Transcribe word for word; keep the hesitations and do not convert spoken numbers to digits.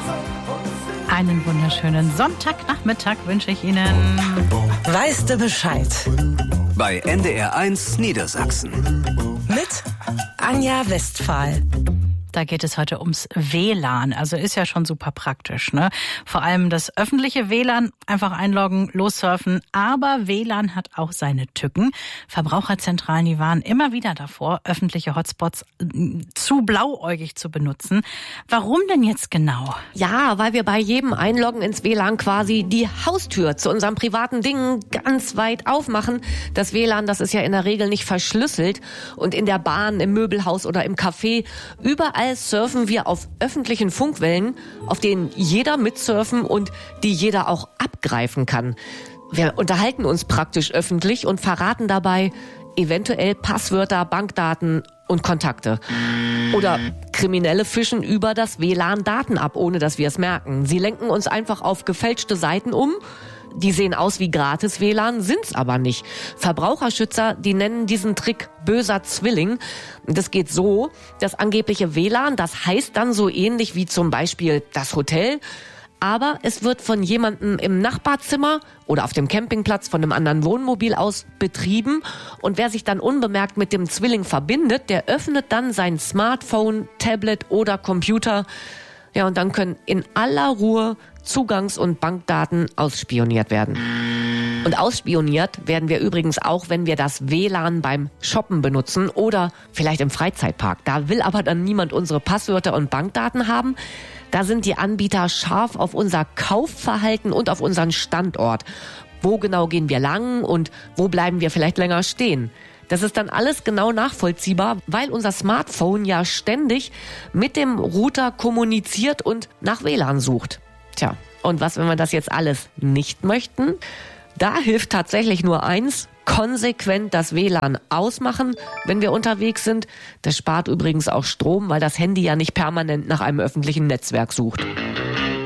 Einen wunderschönen Sonntagnachmittag wünsche ich Ihnen. Weißt du Bescheid? Bei N D R eins Niedersachsen. Mit Anja Westphal. Da geht es heute ums W L A N. Also ist ja schon super praktisch, ne? Vor allem das öffentliche W L A N, einfach einloggen, lossurfen. Aber W L A N hat auch seine Tücken. Verbraucherzentralen, die waren immer wieder davor, öffentliche Hotspots zu blauäugig zu benutzen. Warum denn jetzt genau? Ja, weil wir bei jedem Einloggen ins W L A N quasi die Haustür zu unseren privaten Dingen ganz weit aufmachen. Das W L A N, das ist ja in der Regel nicht verschlüsselt. Und in der Bahn, im Möbelhaus oder im Café, überall surfen wir auf öffentlichen Funkwellen, auf denen jeder mitsurfen und die jeder auch abgreifen kann. Wir unterhalten uns praktisch öffentlich und verraten dabei eventuell Passwörter, Bankdaten und Kontakte. Oder Kriminelle fischen über das W L A N Daten ab, ohne dass wir es merken. Sie lenken uns einfach auf gefälschte Seiten um. Die sehen aus wie gratis W L A N, sind's aber nicht. Verbraucherschützer, die nennen diesen Trick böser Zwilling. Das geht so, das angebliche W L A N, das heißt dann so ähnlich wie zum Beispiel das Hotel, aber es wird von jemandem im Nachbarzimmer oder auf dem Campingplatz von einem anderen Wohnmobil aus betrieben. Und wer sich dann unbemerkt mit dem Zwilling verbindet, der öffnet dann sein Smartphone, Tablet oder Computer. Ja, und dann können in aller Ruhe Zugangs- und Bankdaten ausspioniert werden. Und ausspioniert werden wir übrigens auch, wenn wir das W L A N beim Shoppen benutzen oder vielleicht im Freizeitpark. Da will aber dann niemand unsere Passwörter und Bankdaten haben. Da sind die Anbieter scharf auf unser Kaufverhalten und auf unseren Standort. Wo genau gehen wir lang und wo bleiben wir vielleicht länger stehen? Das ist dann alles genau nachvollziehbar, weil unser Smartphone ja ständig mit dem Router kommuniziert und nach W L A N sucht. Tja, und was, wenn wir das jetzt alles nicht möchten? Da hilft tatsächlich nur eins: konsequent das W L A N ausmachen, wenn wir unterwegs sind. Das spart übrigens auch Strom, weil das Handy ja nicht permanent nach einem öffentlichen Netzwerk sucht.